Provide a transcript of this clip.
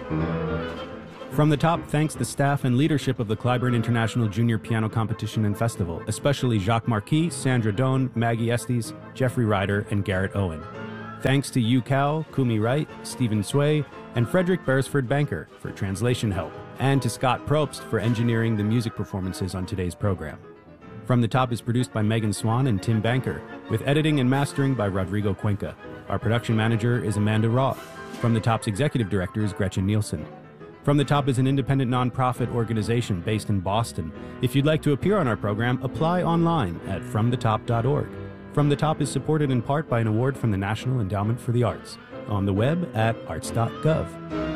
From the Top thanks the staff and leadership of the Clyburn International Junior Piano Competition and Festival, especially Jacques Marquis, Sandra Doan, Maggie Estes, Jeffrey Ryder, and Garrett Owen. Thanks to Yu Cao, Kumi Wright, Stephen Sway, and Frederick Beresford Banker for translation help, and to Scott Probst for engineering the music performances on today's program. From the Top is produced by Megan Swan and Tim Banker, with editing and mastering by Rodrigo Cuenca. Our production manager is Amanda Roth. From the Top's executive director is Gretchen Nielsen. From the Top is an independent nonprofit organization based in Boston. If you'd like to appear on our program, apply online at fromthetop.org. From the Top is supported in part by an award from the National Endowment for the Arts, on the web at arts.gov.